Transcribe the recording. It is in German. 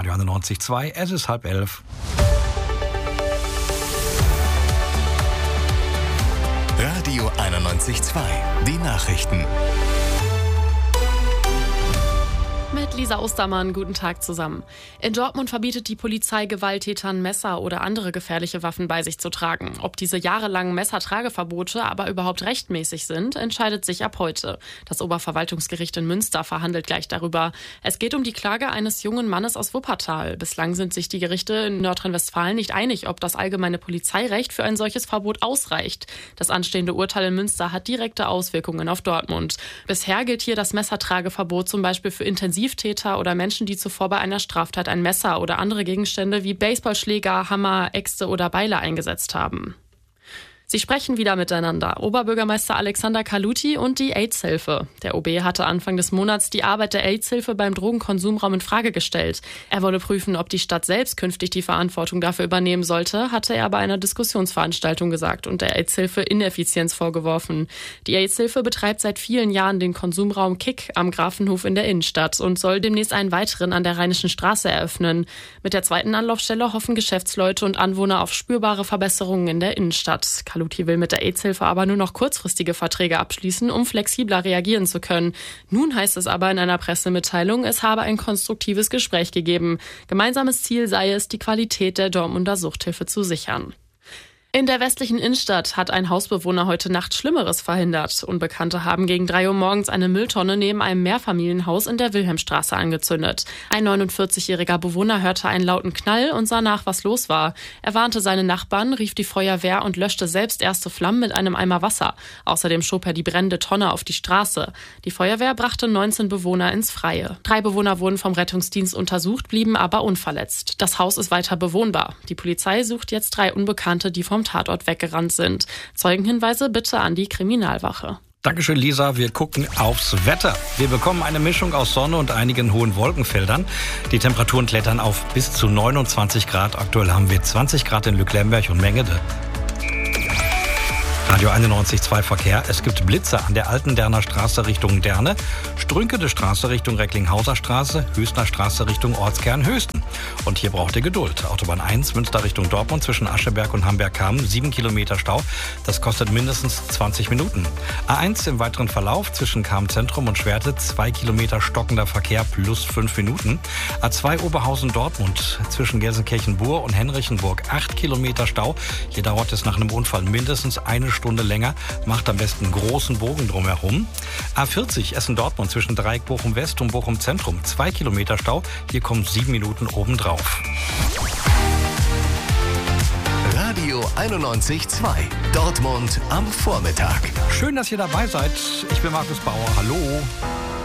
Radio 91.2, es ist 10:30. Radio 91.2, die Nachrichten. Mit Lisa Ostermann, guten Tag zusammen. In Dortmund verbietet die Polizei Gewalttätern Messer oder andere gefährliche Waffen bei sich zu tragen. Ob diese jahrelangen Messertrageverbote aber überhaupt rechtmäßig sind, entscheidet sich ab heute. Das Oberverwaltungsgericht in Münster verhandelt gleich darüber. Es geht um die Klage eines jungen Mannes aus Wuppertal. Bislang sind sich die Gerichte in Nordrhein-Westfalen nicht einig, ob das allgemeine Polizeirecht für ein solches Verbot ausreicht. Das anstehende Urteil in Münster hat direkte Auswirkungen auf Dortmund. Bisher gilt hier das Messertrageverbot zum Beispiel für Intensivtäter oder Menschen, die zuvor bei einer Straftat ein Messer oder andere Gegenstände wie Baseballschläger, Hammer, Äxte oder Beile eingesetzt haben. Sie sprechen wieder miteinander. Oberbürgermeister Alexander Kaluti und die AIDS-Hilfe. Der OB hatte Anfang des Monats die Arbeit der AIDS-Hilfe beim Drogenkonsumraum in Frage gestellt. Er wolle prüfen, ob die Stadt selbst künftig die Verantwortung dafür übernehmen sollte, hatte er bei einer Diskussionsveranstaltung gesagt und der AIDS-Hilfe Ineffizienz vorgeworfen. Die AIDS-Hilfe betreibt seit vielen Jahren den Konsumraum Kick am Grafenhof in der Innenstadt und soll demnächst einen weiteren an der Rheinischen Straße eröffnen. Mit der zweiten Anlaufstelle hoffen Geschäftsleute und Anwohner auf spürbare Verbesserungen in der Innenstadt. Kaluti will mit der AIDS-Hilfe aber nur noch kurzfristige Verträge abschließen, um flexibler reagieren zu können. Nun heißt es aber in einer Pressemitteilung, es habe ein konstruktives Gespräch gegeben. Gemeinsames Ziel sei es, die Qualität der Dortmunder Suchthilfe zu sichern. In der westlichen Innenstadt hat ein Hausbewohner heute Nacht Schlimmeres verhindert. Unbekannte haben gegen 3 Uhr morgens eine Mülltonne neben einem Mehrfamilienhaus in der Wilhelmstraße angezündet. Ein 49-jähriger Bewohner hörte einen lauten Knall und sah nach, was los war. Er warnte seine Nachbarn, rief die Feuerwehr und löschte selbst erste Flammen mit einem Eimer Wasser. Außerdem schob er die brennende Tonne auf die Straße. Die Feuerwehr brachte 19 Bewohner ins Freie. 3 Bewohner wurden vom Rettungsdienst untersucht, blieben aber unverletzt. Das Haus ist weiter bewohnbar. Die Polizei sucht jetzt 3 Unbekannte, die vom Tatort weggerannt sind. Zeugenhinweise bitte an die Kriminalwache. Dankeschön, Lisa. Wir gucken aufs Wetter. Wir bekommen eine Mischung aus Sonne und einigen hohen Wolkenfeldern. Die Temperaturen klettern auf bis zu 29 Grad. Aktuell haben wir 20 Grad in Lücklemberg und Mengede. Radio 91.2 Verkehr. Es gibt Blitze an der Altenderner Straße Richtung Derne, Strünkede Straße Richtung Recklinghauser Straße, Höchstner Straße Richtung Ortskern Höchsten. Und hier braucht ihr Geduld. Autobahn 1, Münster Richtung Dortmund zwischen Ascheberg und Hamberg-Kamen, 7 Kilometer Stau. Das kostet mindestens 20 Minuten. A1 im weiteren Verlauf zwischen Kamen-Zentrum und Schwerte, 2 Kilometer stockender Verkehr plus 5 Minuten. A2 Oberhausen-Dortmund zwischen Gelsenkirchen-Bur und Henrichenburg, 8 Kilometer Stau. Hier dauert es nach einem Unfall mindestens eine Stunde länger, macht am besten einen großen Bogen drumherum. A40 Essen-Dortmund zwischen Dreieck Bochum-West und Bochum-Zentrum, 2 Kilometer Stau, hier kommen 7 Minuten obendrauf. Radio 91.2, Dortmund am Vormittag. Schön, dass ihr dabei seid. Ich bin Markus Bauer. Hallo.